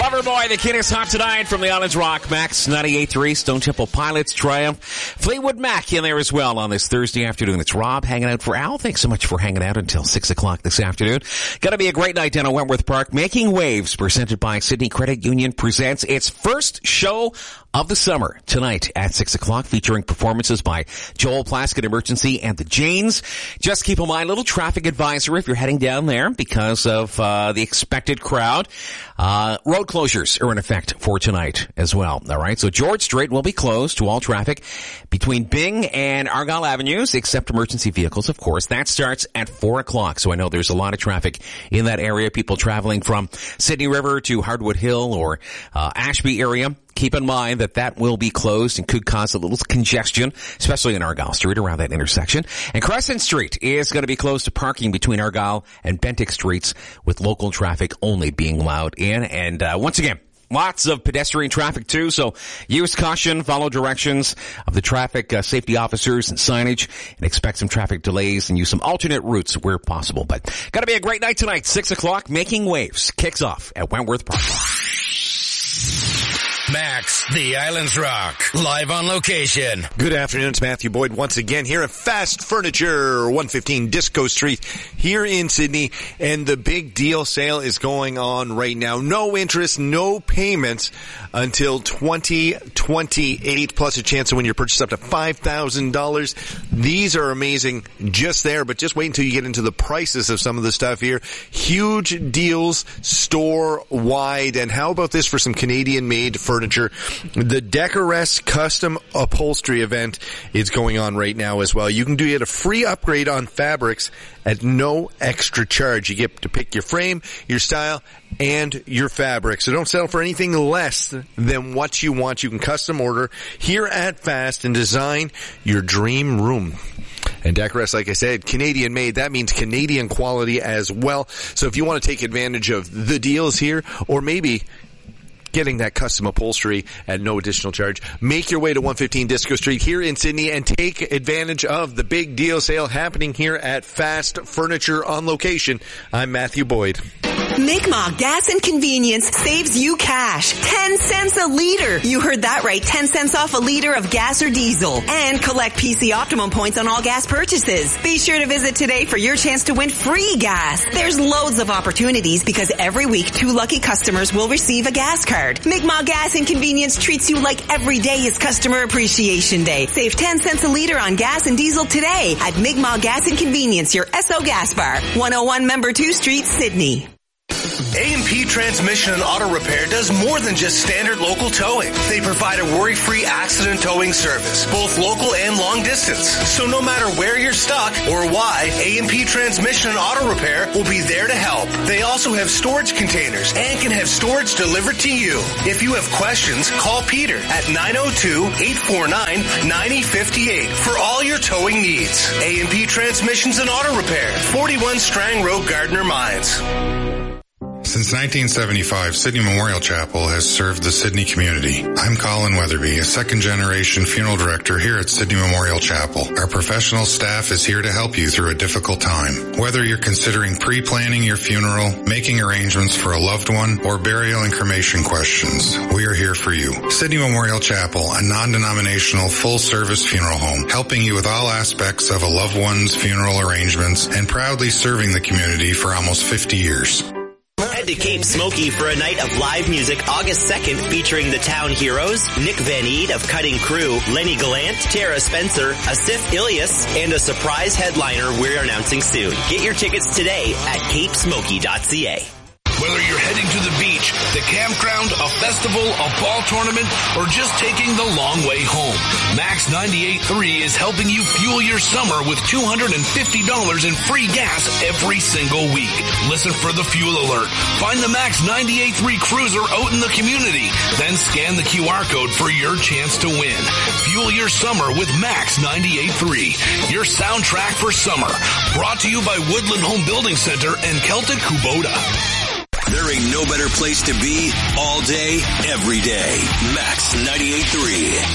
Loverboy, the kid is hot tonight from the Islands Rock. Max 98.3, Stone Temple Pilots triumph. Fleetwood Mac in there as well on this Thursday afternoon. It's Rob hanging out for Al. Thanks so much for hanging out until 6 o'clock this afternoon. Gonna be a great night down at Wentworth Park. Making Waves, presented by Sydney Credit Union, presents its first show of the summer tonight at 6 o'clock, featuring performances by Joel Plaskett Emergency and the Janes. Just keep in mind, little traffic advisory if you're heading down there because of the expected crowd. Road closures are in effect for tonight as well. All right, so George Strait will be closed to all traffic between Byng and Argyle Avenues, except emergency vehicles, of course. That starts at 4 o'clock, so I know there's a lot of traffic in that area. People traveling from Sydney River to Hardwood Hill or Ashby area. Keep in mind that will be closed and could cause a little congestion, especially in Argyle Street around that intersection. And Crescent Street is going to be closed to parking between Argyle and Bentinck Streets, with local traffic only being allowed in. And once again, lots of pedestrian traffic too, so use caution, follow directions of the traffic safety officers and signage, and expect some traffic delays and use some alternate routes where possible. But gotta be a great night tonight. 6 o'clock, Making Waves kicks off at Wentworth Park. Max, the Islands Rock, live on location. Good afternoon, it's Matthew Boyd once again here at Fast Furniture, 115 Disco Street here in Sydney, and the big deal sale is going on right now. No interest, no payments until 2028, plus a chance to win your purchase up to $5,000. These are amazing just there, but just wait until you get into the prices of some of the stuff here. Huge deals store-wide, and how about this for some Canadian-made furniture? The Decoress Custom Upholstery event is going on right now as well. You can get a free upgrade on fabrics at no extra charge. You get to pick your frame, your style, and your fabric. So don't settle for anything less than what you want. You can custom order here at Fast and design your dream room. And Decoress, like I said, Canadian made. That means Canadian quality as well. So if you want to take advantage of the deals here, or maybe getting that custom upholstery at no additional charge, make your way to 115 Disco Street here in Sydney and take advantage of the big deal sale happening here at Fast Furniture on location. I'm Matthew Boyd. Mi'kmaq Gas and Convenience saves you cash. 10 cents a liter. You heard that right. 10 cents off a liter of gas or diesel. And collect PC Optimum points on all gas purchases. Be sure to visit today for your chance to win free gas. There's loads of opportunities because every week 2 lucky customers will receive a gas card. Mi'kmaq Gas and Convenience treats you like every day is Customer Appreciation Day. Save 10 cents a liter on gas and diesel today at Mi'kmaq Gas and Convenience, your Esso Gas Bar. 101 Member 2 Street, Sydney. A&P Transmission and Auto Repair does more than just standard local towing. They provide a worry-free accident towing service, both local and long distance. So no matter where you're stuck or why, A&P Transmission and Auto Repair will be there to help. They also have storage containers and can have storage delivered to you. If you have questions, call Peter at 902-849-9058 for all your towing needs. A&P Transmissions and Auto Repair, 41 Strang Road, Gardner Mines. Since 1975, Sydney Memorial Chapel has served the Sydney community. I'm Colin Weatherby, a second-generation funeral director here at Sydney Memorial Chapel. Our professional staff is here to help you through a difficult time. Whether you're considering pre-planning your funeral, making arrangements for a loved one, or burial and cremation questions, we are here for you. Sydney Memorial Chapel, a non-denominational full-service funeral home, helping you with all aspects of a loved one's funeral arrangements and proudly serving the community for almost 50 years. Head to Cape Smoky for a night of live music August 2nd featuring the Town Heroes, Nick Van Eed of Cutting Crew, Lenny Gallant, Tara Spencer, Asif Ilias, and a surprise headliner we're announcing soon. Get your tickets today at capesmoky.ca. Whether you're heading to the beach, the campground, a festival, a fall tournament, or just taking the long way home, Max 98.3 is helping you fuel your summer with $250 in free gas every single week. Listen for the fuel alert. Find the Max 98.3 cruiser out in the community. Then scan the QR code for your chance to win. Fuel your summer with Max 98.3, your soundtrack for summer. Brought to you by Woodland Home Building Center and Celtic Kubota. There ain't no better place to be all day, every day. Max 98.3.